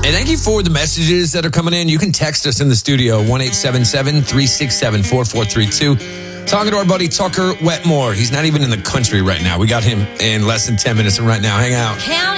Hey, thank you for the messages that are coming in. You can text us in the studio, 1-877-367-4432. Talking to our buddy Tucker Wetmore. He's not even in the country right now. We got him in less than 10 minutes, and right now, hang out.